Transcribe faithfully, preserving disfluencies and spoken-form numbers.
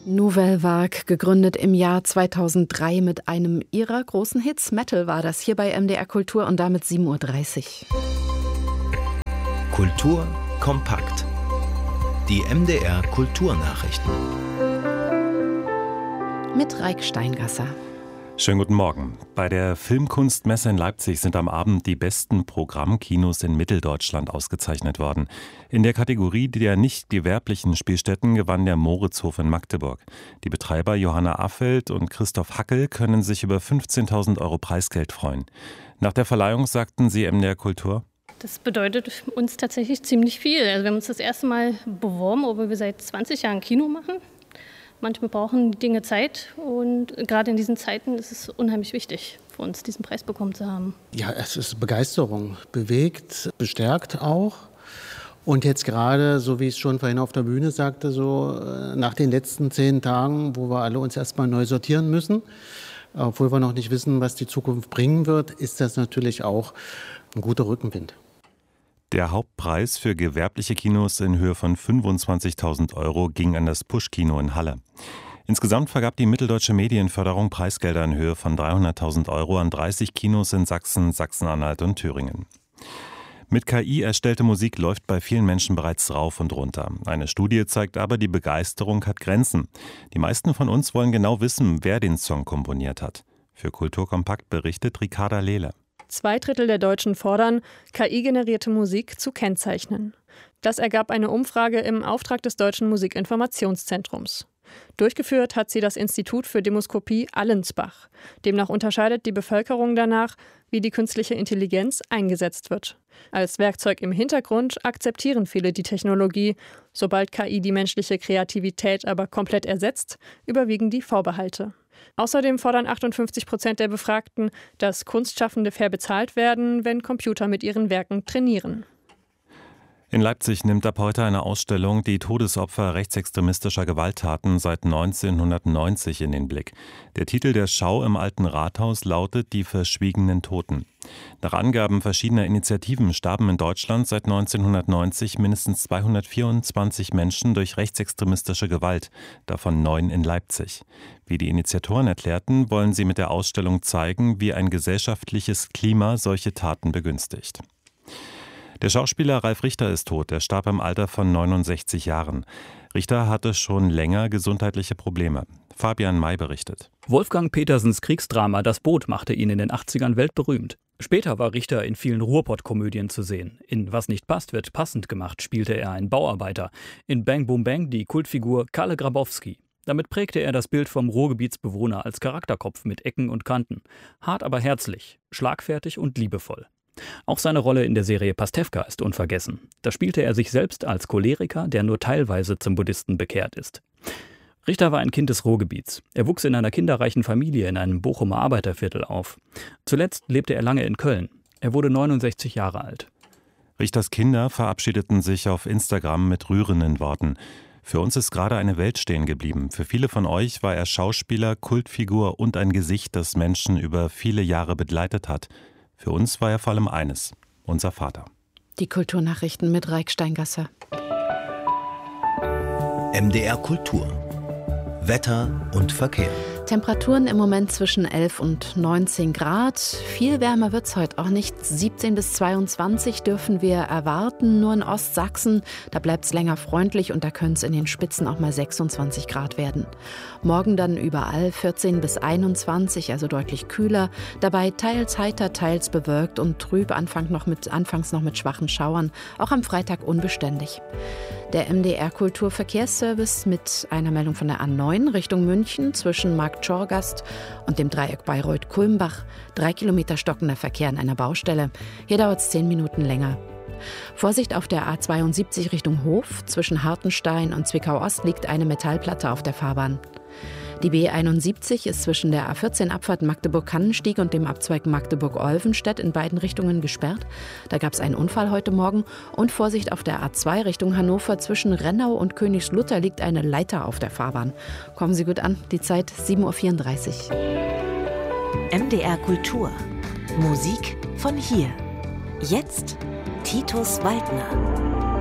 Nouvelle Vague, gegründet im Jahr zweitausenddrei mit einem ihrer großen Hits. Metal war das hier bei M D R Kultur und damit sieben Uhr dreißig. Kultur kompakt. Die M D R Kulturnachrichten. Mit Raik Steingasser. Schönen guten Morgen. Bei der Filmkunstmesse in Leipzig sind am Abend die besten Programmkinos in Mitteldeutschland ausgezeichnet worden. In der Kategorie der nicht gewerblichen Spielstätten gewann der Moritzhof in Magdeburg. Die Betreiber Johanna Affelt und Christoph Hackel können sich über fünfzehntausend Euro Preisgeld freuen. Nach der Verleihung sagten sie M D R Kultur: Das bedeutet uns tatsächlich ziemlich viel. Also wir haben uns das erste Mal beworben, obwohl wir seit zwanzig Jahren Kino machen. Manchmal brauchen Dinge Zeit und gerade in diesen Zeiten ist es unheimlich wichtig für uns, diesen Preis bekommen zu haben. Ja, es ist Begeisterung, bewegt, bestärkt auch. Und jetzt gerade, so wie ich es schon vorhin auf der Bühne sagte, so nach den letzten zehn Tagen, wo wir alle uns erstmal neu sortieren müssen, obwohl wir noch nicht wissen, was die Zukunft bringen wird, ist das natürlich auch ein guter Rückenwind. Der Hauptpreis für gewerbliche Kinos in Höhe von fünfundzwanzigtausend Euro ging an das Pusch-Kino in Halle. Insgesamt vergab die Mitteldeutsche Medienförderung Preisgelder in Höhe von dreihunderttausend Euro an dreißig Kinos in Sachsen, Sachsen-Anhalt und Thüringen. Mit K I erstellte Musik läuft bei vielen Menschen bereits rauf und runter. Eine Studie zeigt aber, die Begeisterung hat Grenzen. Die meisten von uns wollen genau wissen, wer den Song komponiert hat. Für Kulturkompakt berichtet Ricarda Lehle. Zwei Drittel der Deutschen fordern, K I-generierte Musik zu kennzeichnen. Das ergab eine Umfrage im Auftrag des Deutschen Musikinformationszentrums. Durchgeführt hat sie das Institut für Demoskopie Allensbach. Demnach unterscheidet die Bevölkerung danach, wie die künstliche Intelligenz eingesetzt wird. Als Werkzeug im Hintergrund akzeptieren viele die Technologie. Sobald K I die menschliche Kreativität aber komplett ersetzt, überwiegen die Vorbehalte. Außerdem fordern achtundfünfzig Prozent der Befragten, dass Kunstschaffende fair bezahlt werden, wenn Computer mit ihren Werken trainieren. In Leipzig nimmt ab heute eine Ausstellung die Todesopfer rechtsextremistischer Gewalttaten seit neunzehnhundertneunzig in den Blick. Der Titel der Schau im Alten Rathaus lautet »Die verschwiegenen Toten«. Nach Angaben verschiedener Initiativen starben in Deutschland seit neunzehnhundertneunzig mindestens zweihundertvierundzwanzig Menschen durch rechtsextremistische Gewalt, davon neun in Leipzig. Wie die Initiatoren erklärten, wollen sie mit der Ausstellung zeigen, wie ein gesellschaftliches Klima solche Taten begünstigt. Der Schauspieler Ralf Richter ist tot. Er starb im Alter von neunundsechzig Jahren. Richter hatte schon länger gesundheitliche Probleme. Fabian May berichtet. Wolfgang Petersens Kriegsdrama Das Boot machte ihn in den achtzigern weltberühmt. Später war Richter in vielen Ruhrpott-Komödien zu sehen. In Was nicht passt, wird passend gemacht spielte er einen Bauarbeiter. In Bang Boom Bang die Kultfigur Kalle Grabowski. Damit prägte er das Bild vom Ruhrgebietsbewohner als Charakterkopf mit Ecken und Kanten. Hart, aber herzlich, schlagfertig und liebevoll. Auch seine Rolle in der Serie Pastewka ist unvergessen. Da spielte er sich selbst als Choleriker, der nur teilweise zum Buddhisten bekehrt ist. Richter war ein Kind des Ruhrgebiets. Er wuchs in einer kinderreichen Familie in einem Bochumer Arbeiterviertel auf. Zuletzt lebte er lange in Köln. Er wurde neunundsechzig Jahre alt. Richters Kinder verabschiedeten sich auf Instagram mit rührenden Worten. Für uns ist gerade eine Welt stehen geblieben. Für viele von euch war er Schauspieler, Kultfigur und ein Gesicht, das Menschen über viele Jahre begleitet hat. Für uns war er vor allem eines, unser Vater. Die Kulturnachrichten mit Raik Steingasser. M D R Kultur. Wetter und Verkehr. Temperaturen im Moment zwischen elf und neunzehn Grad. Viel wärmer wird es heute auch nicht. siebzehn bis zweiundzwanzig dürfen wir erwarten. Nur in Ostsachsen, da bleibt es länger freundlich und da können es in den Spitzen auch mal sechsundzwanzig Grad werden. Morgen dann überall vierzehn bis einundzwanzig, also deutlich kühler. Dabei teils heiter, teils bewölkt und trüb, Anfang noch mit, anfangs noch mit schwachen Schauern. Auch am Freitag unbeständig. Der M D R Kulturverkehrsservice mit einer Meldung von der A neun Richtung München zwischen Marktschorgast und dem Dreieck Bayreuth-Kulmbach. Drei Kilometer stockender Verkehr an einer Baustelle. Hier dauert es zehn Minuten länger. Vorsicht auf der A zweiundsiebzig Richtung Hof. Zwischen Hartenstein und Zwickau-Ost liegt eine Metallplatte auf der Fahrbahn. Die B einundsiebzig ist zwischen der A vierzehn Abfahrt Magdeburg-Kannenstieg und dem Abzweig Magdeburg-Olvenstedt in beiden Richtungen gesperrt. Da gab es einen Unfall heute Morgen. Und Vorsicht auf der A zwei Richtung Hannover. Zwischen Rennau und Königslutter liegt eine Leiter auf der Fahrbahn. Kommen Sie gut an, die Zeit sieben Uhr vierunddreißig. M D R Kultur. Musik von hier. Jetzt Titus Waldner.